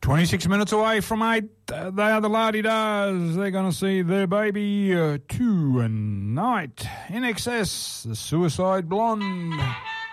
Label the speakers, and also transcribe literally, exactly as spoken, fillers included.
Speaker 1: twenty-six minutes away from eight. Uh, they are the La-Di-Das. They're going to see their baby uh, tonight. In Excess, the Suicide Blonde.